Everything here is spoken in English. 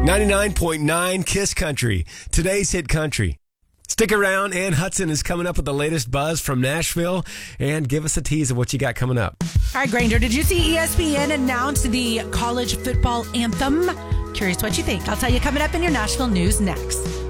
99.9 Kiss Country, today's hit country. Stick around. Ann Hudson is coming up with the latest buzz from Nashville. And give us a tease of what you got coming up. All right, Granger, did you see ESPN announce the college football anthem? Curious what you think. I'll tell you coming up in your Nashville news next.